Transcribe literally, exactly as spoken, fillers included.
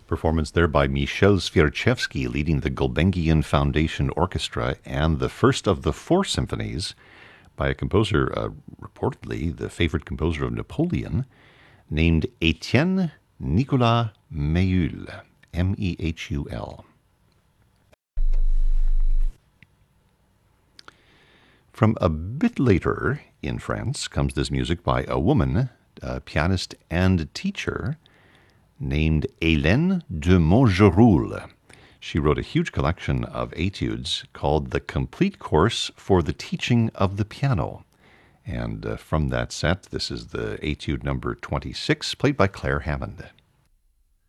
Performance there by Michel Svierchevsky leading the Gulbenkian Foundation Orchestra, and the first of the four symphonies by a composer, uh, reportedly the favorite composer of Napoleon, named Etienne Nicolas Mehul, M E H U L. From a bit later in France comes this music by a woman, a pianist and teacher, named Hélène de Montgeroul. She wrote a huge collection of etudes called The Complete Course for the Teaching of the Piano. And uh, from that set, this is the etude number twenty-six, played by Claire Hammond.